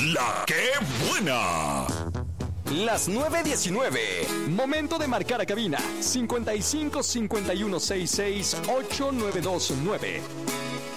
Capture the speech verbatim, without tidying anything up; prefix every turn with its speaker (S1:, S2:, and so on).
S1: La que buena.
S2: Las nueve diecinueve. Momento de marcar a cabina. cincuenta y cinco cincuenta y uno sesenta y seis ocho nueve dos nueve.